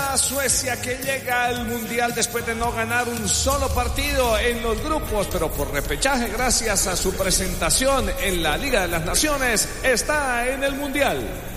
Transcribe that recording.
para Suecia, que llega al Mundial después de no ganar un solo partido en los grupos, pero por repechaje, gracias a su presentación en la Liga de las Naciones, está en el Mundial.